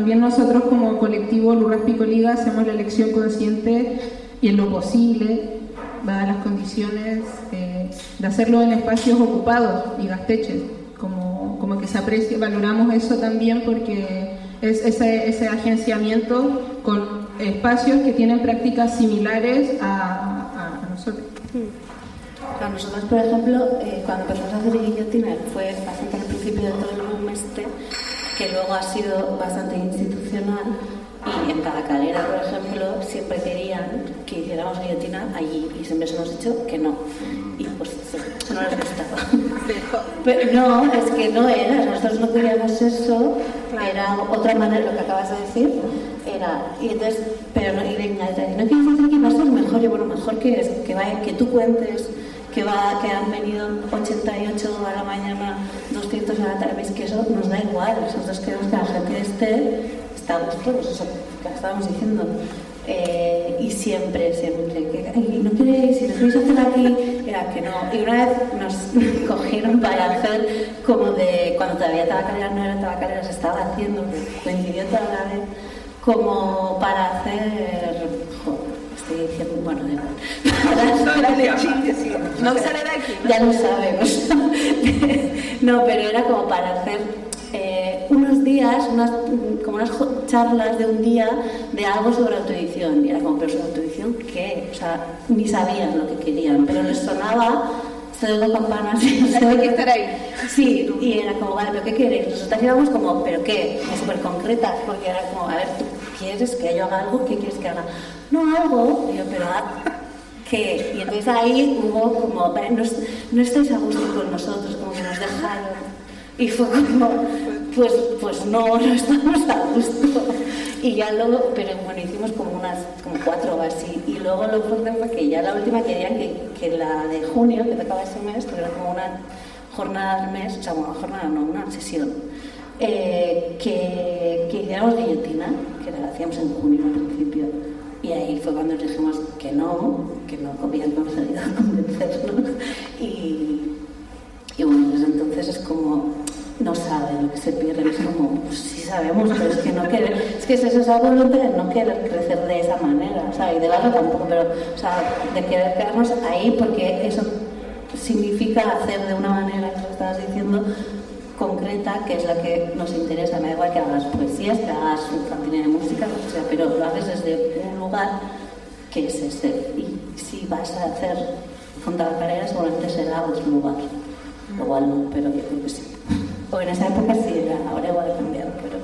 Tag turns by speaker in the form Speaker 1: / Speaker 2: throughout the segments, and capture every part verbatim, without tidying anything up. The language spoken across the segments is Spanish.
Speaker 1: También nosotros como colectivo Lurras Pico Liga hacemos la elección consciente y en lo posible, dadas las condiciones, eh, de hacerlo en espacios ocupados y gasteches, como, como que se aprecie, valoramos eso también porque es ese, ese agenciamiento con espacios que tienen prácticas similares a, a, a nosotros.
Speaker 2: Para nosotros, por ejemplo, eh, cuando empezamos a hacer guillotina fue bastante al principio de todo el boom este, que luego ha sido bastante institucional, y en cada calera, por ejemplo, siempre querían que hiciéramos guillotina allí y siempre se hemos dicho que no, y pues no les gustaba. Pero no, es que no era, nosotros no queríamos eso, era otra manera, lo que acabas de decir, era, y entonces, pero no, y venga, ¿no quieres decir que va a ser mejor? Yo, bueno, mejor que es, que, vaya, que tú cuentes que va que han venido ochenta y ocho a la mañana, doscientos a la tarde, es que eso nos da igual, nosotros queremos que la gente esté, estamos todos, eso que estábamos diciendo, eh, y siempre, siempre, que y no queréis, si lo queréis hacer aquí, era que no, y una vez nos cogieron para hacer como de, cuando todavía Tabacalera no era Tabacalera, se estaba haciendo, coincidió toda la vez, como para hacer, joder, estoy diciendo, bueno, de
Speaker 1: no sale de aquí, ¿no?
Speaker 2: Ya lo sabemos. No, pero era como para hacer eh, unos días, unas, como unas charlas de un día de algo sobre autoedición. Y era como, pero sobre autoedición, ¿qué? O sea, ni sabían lo que querían, pero les sonaba, se oigo campanas.
Speaker 1: Hay que estar ahí.
Speaker 2: Sí, y era como, vale, ¿pero qué queréis? Nosotros íbamos como, ¿pero qué? Como súper concretas, porque era como, a ver, ¿tú quieres que yo haga algo? ¿Qué quieres que haga? No, algo. Y yo, pero ¿qué? Y entonces ahí hubo como, vale, no, no estáis a gusto con nosotros, como que nos dejaron. Y fue como, pues, pues no, no estamos a gusto. Y ya luego, pero bueno, hicimos como unas, como cuatro o así. Y luego lo fuerte fue que ya la última querían que, que la de junio, que tocaba ese mes, porque era como una jornada al mes, o sea, una jornada, no, una sesión, eh, que, que hiciéramos guillotina, que la hacíamos en junio al principio. Y ahí fue cuando dijimos que no, que no habían conseguido convencernos. Y, y bueno, desde entonces es como, no saben lo que se pierde, es como, pues sí sabemos, pero es que no querer, es que es esa voluntad de no querer crecer de esa manera, o sea, y de barro tampoco, pero, o sea, de querer quedarnos ahí porque eso significa hacer de una manera, que lo estabas diciendo, concreta, que es la que nos interesa. Me da igual que hagas poesías, que hagas un cantina de música, o sea, pero lo haces desde un lugar que es ese. Y si vas a hacer Tabacalera, seguramente será otro lugar. Igual no, pero yo creo que sí. O en esa época sí era, ahora igual ha cambiado, pero...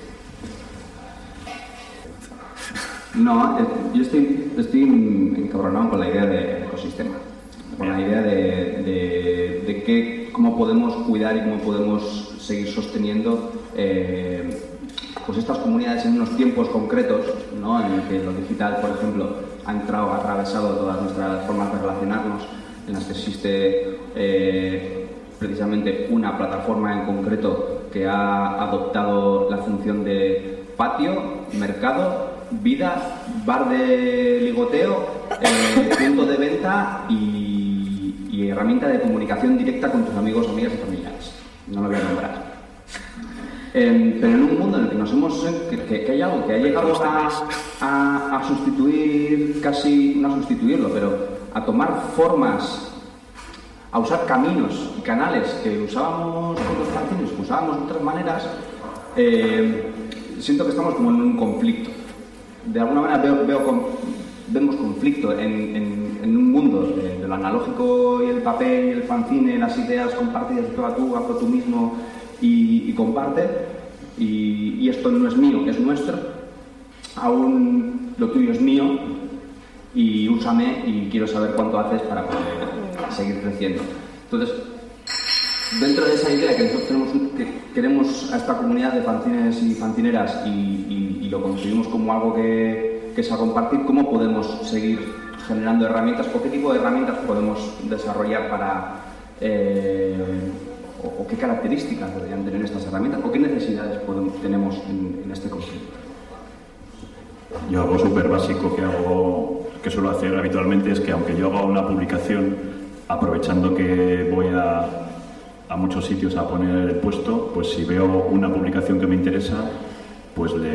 Speaker 3: No, yo estoy, estoy encabronado con la idea de ecosistema, con la idea de, de, de que, cómo podemos cuidar y cómo podemos seguir sosteniendo eh, pues estas comunidades en unos tiempos concretos, ¿no? En el que lo digital, por ejemplo, ha entrado, ha atravesado todas nuestras formas de relacionarnos, en las que existe eh, precisamente una plataforma en concreto que ha adoptado la función de patio, mercado, vida, bar de ligoteo, eh, punto de venta y, y herramienta de comunicación directa con tus amigos, amigas y familiares. No lo voy a nombrar. Eh, pero en un mundo en el que nos hemos que, que, que hay algo que ha llegado a, a, a sustituir, casi no a sustituirlo, pero a tomar formas, a usar caminos y canales que usábamos con los fanzines, que usábamos de otras maneras, eh, siento que estamos como en un conflicto. De alguna manera veo, veo con, vemos conflicto en, en, en un mundo de, de lo analógico y el papel y el fanzine, las ideas compartidas de tú a tú, hazlo tú mismo y, y comparte, y, y esto no es mío, es nuestro, aún lo tuyo es mío y úsame y quiero saber cuánto haces para poder seguir creciendo. Entonces, dentro de esa idea que nosotros tenemos, que queremos a esta comunidad de fanzines y fanzineras y, y, y lo concebimos como algo que, que es a compartir, ¿cómo podemos seguir generando herramientas o qué tipo de herramientas podemos desarrollar para eh, o, o qué características deberían tener estas herramientas o qué necesidades podemos, tenemos en, en este conflicto?
Speaker 4: Yo algo súper básico que hago, que suelo hacer habitualmente es que aunque yo haga una publicación aprovechando que voy a a muchos sitios a poner el puesto, pues si veo una publicación que me interesa, pues le